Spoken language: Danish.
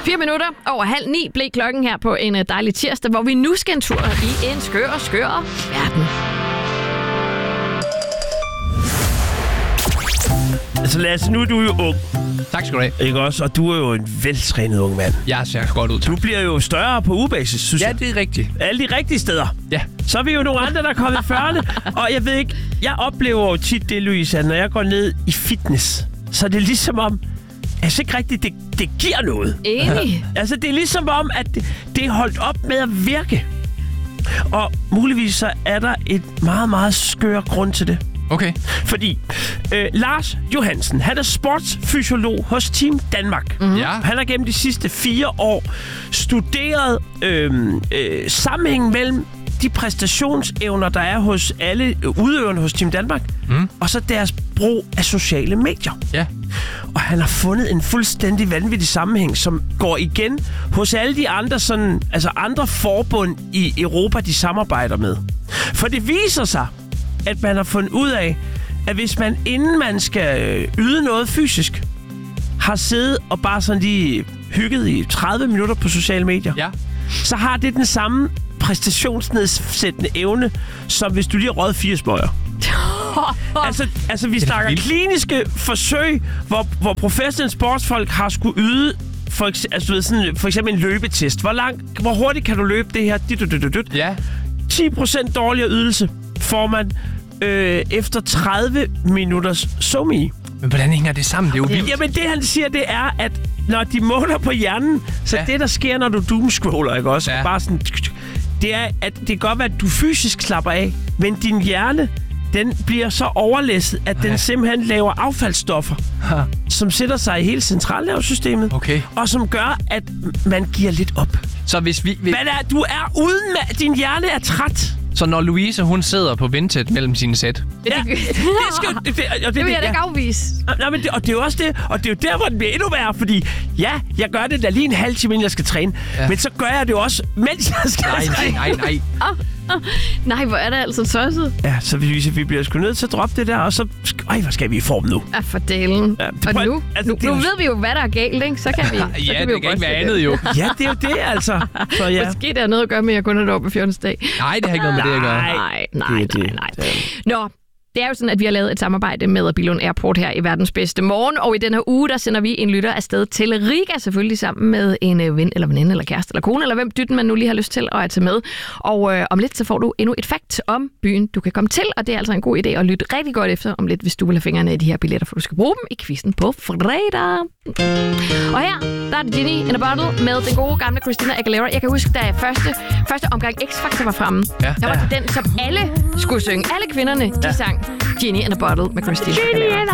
4 minutter over 8:30 blev klokken her på en dejlig tirsdag, hvor vi nu skal en tur i en skør verden. Altså Lasse, nu er du jo ung. Tak skal du have. Ikke også? Og du er jo en veltrænet ung mand. Jeg ser godt ud. Du bliver jo større på ugebasis, synes jeg. Ja, det er rigtigt. Alle de rigtige steder. Ja. Så er vi jo nogle andre, der er kommet i 40'erne. Og jeg ved ikke, jeg oplever jo tit det, Louise, at når jeg går ned i fitness, så er det ligesom om, altså ikke rigtigt, det giver noget. Enig. Altså det er ligesom om, at det er holdt op med at virke. Og muligvis så er der et meget, meget skør grund til det. Okay. Fordi Lars Johansen, han er sportsfysiolog hos Team Danmark. Ja. Han har gennem de sidste 4 år studeret sammenhængen mellem de præstationsevner, der er hos alle udøverne hos Team Danmark, og så deres brug af sociale medier. Ja. Og han har fundet en fuldstændig vanvittig sammenhæng, som går igen hos alle de andre, andre forbund i Europa, de samarbejder med. For det viser sig, at man har fundet ud af, at hvis man, inden man skal yde noget fysisk, har siddet og bare sådan lige hygget i 30 minutter på sociale medier, Ja. så har det den samme præstationsnedsættende evne, som hvis du lige har røget 4 smøger. altså vi snakker kliniske forsøg, hvor professionelle sportsfolk har skulle yde for eksempel en løbetest. Hvor hurtigt kan du løbe det her? Ja. 10% dårligere ydelse får man efter 30 minutters SoMe. Men hvordan hænger det sammen? Det er jo vildt. Jamen det han siger, det er, at når de måler på hjernen, så det der sker, når du doomscroller, ikke også? Ja. Bare sådan, det er, at det kan godt være, at du fysisk slapper af, men din hjerne, den bliver så overlæsset, at den simpelthen laver affaldsstoffer, som sætter sig i hele centralnervesystemet, og som gør, at man giver lidt op. Så hvis vi... Du er uden med... Din hjerne er træt. Så når Louise, hun sidder på ventet mellem sine sæt. Det vil jeg da ikke afvise. Nej, men det er jo også det, og det er jo der, hvor den bliver endnu værre, fordi jeg gør det da lige en halv time, inden jeg skal træne, men så gør jeg det jo også, mens jeg skal træne. Nej. Nej, hvor er det altså tosset. Ja, så vi bliver sgu nødt til at droppe det der, og så... hvor skal vi i form nu? Ja, for delen. Ja, og nu ved vi jo, hvad der er galt, ikke? Så kan vi... Ja, det kan ikke være andet jo. Ja, det er jo det, altså. Så ja. Måske det er noget at gøre med, at jeg kun er deroppe på 14. dag. Nej, det har ikke noget med det at gøre. Nej. Nå, det er jo sådan, at vi har lavet et samarbejde med Billund Airport her i Verdens Bedste Morgen, og i den her uge, der sender vi en lytter afsted til Riga, selvfølgelig sammen med en ven eller veninde eller kæreste eller kone, eller hvem dytten man nu lige har lyst til at tage med. Og om lidt, så får du endnu et fact om byen, du kan komme til, og det er altså en god idé at lytte rigtig godt efter om lidt, hvis du vil have fingrene i de her billetter, for du skal bruge dem i quizzen på fredag. Og her, der er det Genie in a Bottle med den gode gamle Christina Aguilera. Jeg kan huske, da første omgang X-Factor var fremme, der var det den, som alle skulle synge. Alle kvinderne, de sang Genie in a Bottle med Christina Aguilera.